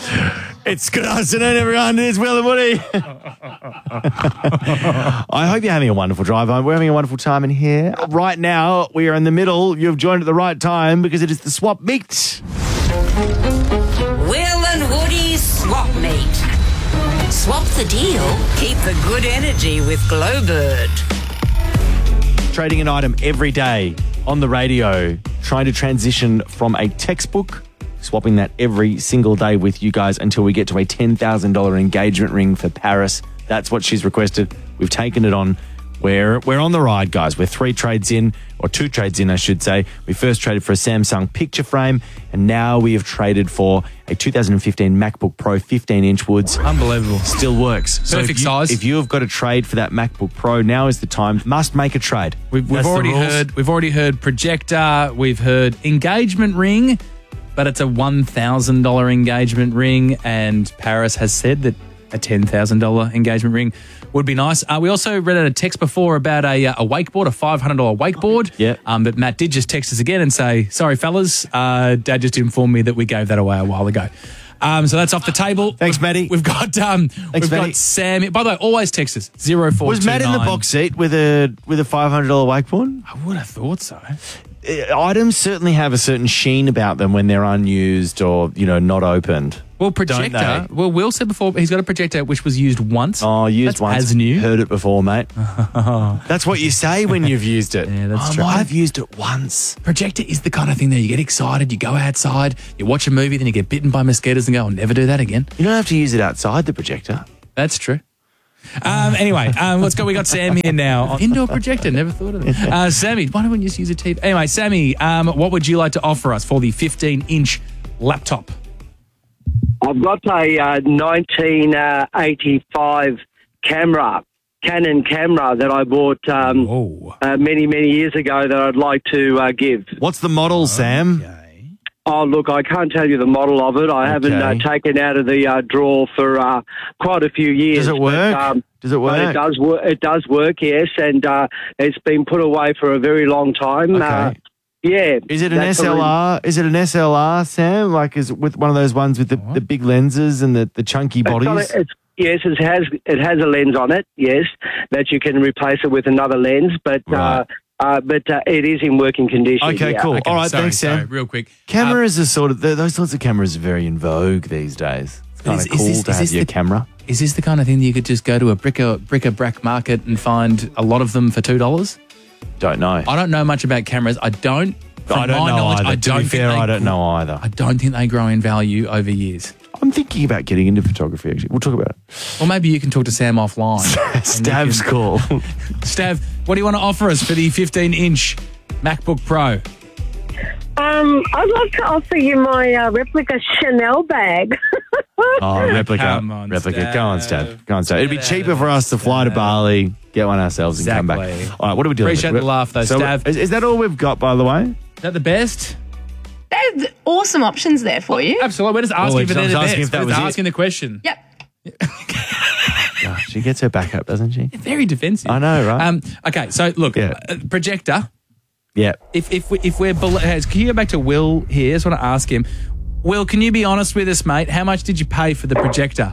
It's good afternoon, everyone. It's Will and Woody. I hope you're having a wonderful drive home. We're having a wonderful time in here. Right now, we are in the middle. You've joined at the right time because it is the Swap Meet. Will and Woody's Swap Meet. Swap the deal, keep the good energy with Glowbird. Trading an item every day on the radio, trying to transition from a textbook, swapping that every single day with you guys until we get to a $10,000 engagement ring for Paris. That's what she's requested. We've taken it on. We're on the ride, guys. We're 2 trades in, I should say. We first traded for a Samsung picture frame, and now we have traded for a 2015 MacBook Pro 15-inch Woods. Unbelievable. Still works. Perfect size. If you have got a trade for that MacBook Pro, now is the time. Must make a trade. We've already heard projector. We've heard engagement ring, but it's a $1,000 engagement ring, and Paris has said that a $10,000 engagement ring would be nice. We also read out a text before about a wakeboard, a $500 wakeboard. Yeah. But Matt did just text us again and say, sorry, fellas, Dad just informed me that we gave that away a while ago. So that's off the table. Thanks, Matty. We've got Matty. Sam. By the way, always text us 0429. Was Matt in the box seat with a $500 wakeboard? I would have thought so. Items certainly have a certain sheen about them when they're unused or, not opened. Well, projector. Well, Will said before he's got a projector which was used once. Oh, used once. As new. Heard it before, mate. That's what you say when you've used it. Yeah, that's true. I've used it once. Projector is the kind of thing that you get excited, you go outside, you watch a movie, then you get bitten by mosquitoes and go, I'll never do that again. You don't have to use it outside the projector. That's true. Anyway, let's go. We got Sam here now. Indoor projector, never thought of it. Sammy, why don't we just use a TV? Anyway, Sammy, what would you like to offer us for the 15-inch laptop? I've got a 1985 Canon camera that I bought many, many years ago that I'd like to give. What's the model, Sam? Oh, look, I can't tell you the model of it. I haven't taken out of the drawer for quite a few years. Does it work? Does it work? It does work, yes, and it's been put away for a very long time. Okay. Yeah. Is it an SLR? Is it an SLR, Sam? Like, is it with one of those ones with the big lenses and the chunky bodies? Yes, it has a lens on it. Yes, that you can replace it with another lens, but. Right. But it is in working condition. Okay, yeah. cool. Okay, all right, thanks, Sam. Sorry, real quick. Cameras are sort of, those sorts of cameras are very in vogue these days. It's kind of cool to have your camera. Is this the kind of thing that you could just go to a bric-a-brac market and find a lot of them for $2? Don't know. I don't know much about cameras. I don't know either. To be fair, I don't know either. I don't think they grow in value over years. I'm thinking about getting into photography, actually. We'll talk about it. Or maybe you can talk to Sam offline. Stav's call. Stav, what do you want to offer us for the 15-inch MacBook Pro? I'd like to offer you my replica Chanel bag. Replica. Come on, replica. Stav. Go on, Stav. It'd be cheaper for us to fly to Bali, get one ourselves and come back. All right, what are we doing? Appreciate the laugh, though, Stav. Is that all we've got, by the way? Is that the best? There's awesome options there for you. Absolutely. We're just asking if they're the best. if that We're was just it. asking the question. Yep. She gets her back up, doesn't she? Very defensive. I know, right? Okay, so look, projector. Yeah. If we're below, can you go back to Will here? I just want to ask him. Will, can you be honest with us, mate? How much did you pay for the projector?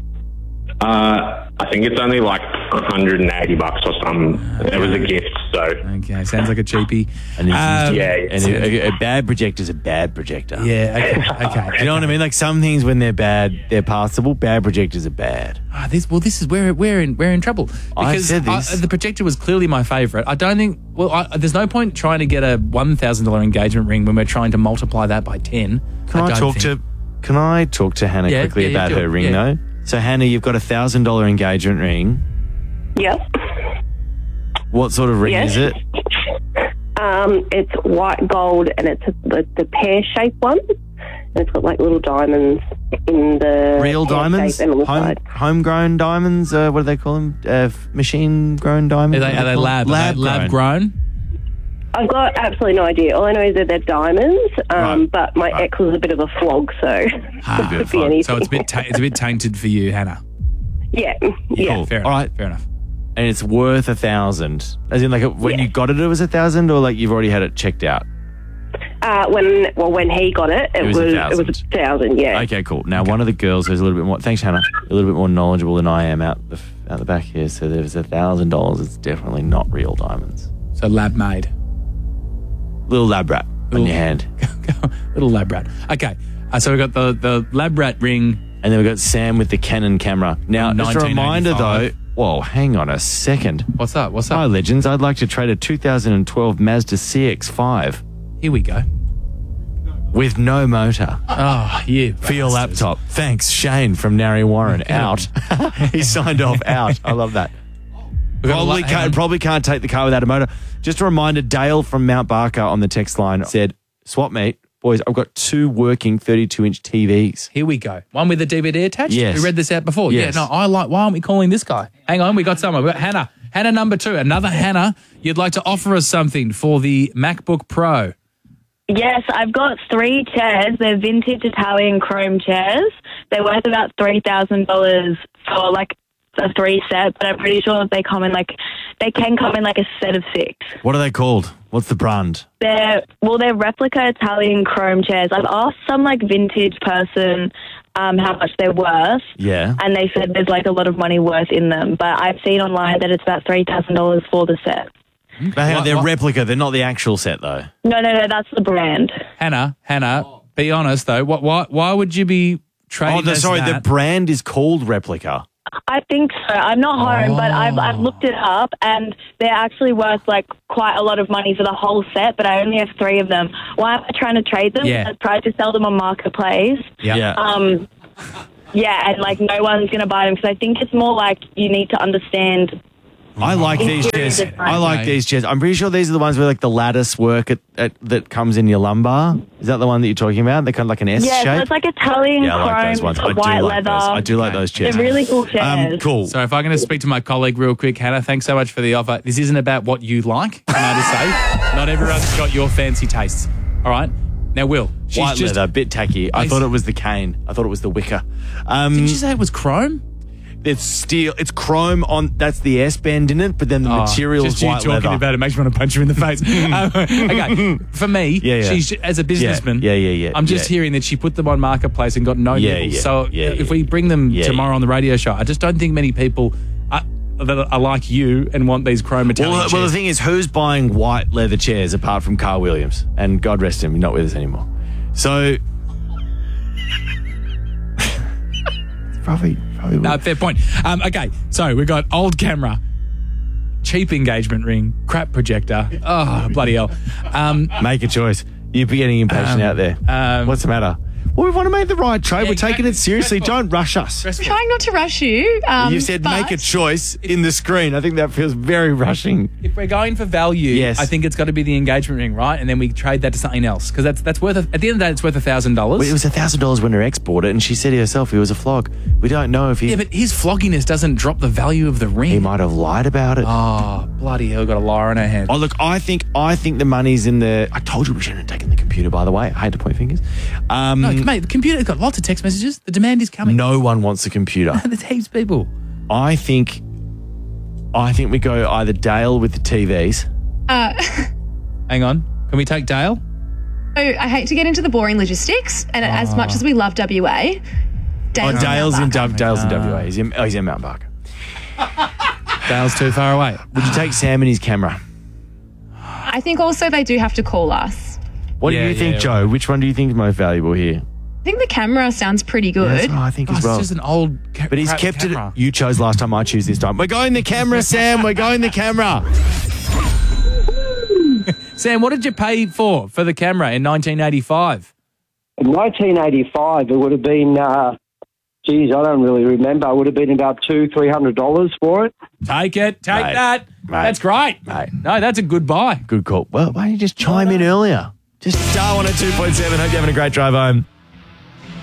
I think it's only like $180 or something. It was a gift, so. Okay, sounds like a cheapie. And a bad projector's a bad projector. Yeah, okay. You know what I mean? Like some things when they're bad, they're passable. Bad projectors are bad. This is where we're in trouble. I said this. The projector was clearly my favourite. I don't think. Well, there's no point trying to get a $1,000 engagement ring when we're trying to multiply that by 10. Can I talk to Hannah quickly about her ring though? So Hannah, you've got $1,000 engagement ring. Yep. What sort of ring is it? It's white gold, and it's the pear-shaped one. And it's got like little diamonds in the real diamonds, and on the side. Homegrown diamonds. What do they call them? Machine-grown diamonds. Are they lab grown? I've got absolutely no idea. All I know is that they're diamonds, but my ex was a bit of a flog, so it could be anything. So it's a bit tainted for you, Hannah. Yeah. Cool. Fair enough. And it's worth $1,000. As in, like when you got it, it was $1,000, or like you've already had it checked out. When he got it, it was 1,000. Yeah. Okay, cool. Now, one of the girls who's a little bit more, thanks, Hannah, a little bit more knowledgeable than I am out the back here. So there was $1,000. It's definitely not real diamonds. So lab made. Little lab rat on your hand. Little lab rat. Okay. So we got the lab rat ring. And then we got Sam with the Canon camera. Now, just a reminder though. Whoa, hang on a second. What's up? Hi, legends. I'd like to trade a 2012 Mazda CX-5. Here we go. With no motor. Oh, you for your laptop. Thanks, Shane from Narry Warren. Out. He signed off out. I love that. Probably can't take the car without a motor. Just a reminder, Dale from Mount Barker on the text line said, swap meet. Boys, I've got 2 working 32-inch TVs. Here we go. One with a DVD attached? Yes. We read this out before. Yes. Yeah, no, why aren't we calling this guy? Hang on, we got someone. We got Hannah. Hannah number 2. Another Hannah. You'd like to offer us something for the MacBook Pro. Yes, I've got 3 chairs. They're vintage Italian chrome chairs. They're worth about $3,000 for like a 3 set, but I'm pretty sure that they can come in like a set of 6. What are they called? What's the brand? They're replica Italian chrome chairs. I've asked some like vintage person how much they're worth. Yeah. And they said there's like a lot of money worth in them, but I've seen online that it's about $3,000 for the set. But hang on, they're replica. They're not the actual set though. No, that's the brand. Hannah, be honest though. Why would you be trading? The brand is called replica. I think so. I'm not home, but I've looked it up, and they're actually worth like quite a lot of money for the whole set. But I only have 3 of them. Why am I trying to trade them? Yeah. I've tried to sell them on Marketplace. Yeah. Yeah, and like no one's going to buy them because I think it's more like you need to understand. I like these chairs. These chairs. I'm pretty sure these are the ones where like the lattice work that comes in your lumbar. Is that the one that you're talking about? They're kind of like an S shape. Yeah, so it's like Italian chrome, I like those ones. white leather. I do like those chairs. They're really cool chairs. Cool. So if I'm going to speak to my colleague real quick, Hannah, thanks so much for the offer. This isn't about what you like, can I just say? Not everyone's got your fancy tastes. All right? Now, Will. White leather, a bit tacky. I thought it was the cane. I thought it was the wicker. Didn't you say it was chrome? It's steel. It's chrome on. That's the S bend in it, but then the material is white leather. Just you talking about it makes me want to punch you in the face. Okay, for me, she's as a businessman. I'm just hearing that she put them on Marketplace and got no nipples. So if we bring them tomorrow on the radio show, I just don't think many people that are like you and want these chrome Italian chairs. Well, the thing is, who's buying white leather chairs apart from Carl Williams? And God rest him, he's not with us anymore. So probably. No, fair point. Okay, so we've got old camera, cheap engagement ring, crap projector. Oh, bloody hell. Make a choice. You're getting impatient out there. What's the matter? Well, we want to make the right trade. We're taking it seriously. Don't rush us. I'm trying not to rush you. You said make a choice in the screen. I think that feels very rushing. If we're going for value, I think it's got to be the engagement ring, right? And then we trade that to something else because that's worth. At the end of the day, it's worth $1,000. Well, it was $1,000 when her ex bought it, and she said herself it was a flog. We don't know if he. Yeah, but his flogginess doesn't drop the value of the ring. He might have lied about it. Oh, bloody hell! Got a liar on her hands. Oh, look, I think the money's in the. I told you we shouldn't have taken the computer. By the way, I hate to point fingers. No, mate, the computer's got lots of text messages. The demand is coming. No one wants a computer. There's heaps of people. I think we go either Dale with the TVs. Hang on. Can we take Dale? Oh, I hate to get into the boring logistics, and as much as we love WA, Dale's in WA. He's in Mount Barker. Dale's too far away. Would you take Sam and his camera? I think also they do have to call us. What do you think, Joe? Which one do you think is most valuable here? I think the camera sounds pretty good. That's what I think as well. It's just an old but he's kept camera. It. You chose last time. I choose this time. We're going the camera, Sam. We're going the camera. Sam, what did you pay for the camera in 1985? In 1985, it would have been, I don't really remember. It would have been about $200-300 for it. Take it. Take that. Mate. That's great. Mate. No, that's a good buy. Good call. Well, why don't you just chime in earlier? Just star 102.7. Hope you're having a great drive home.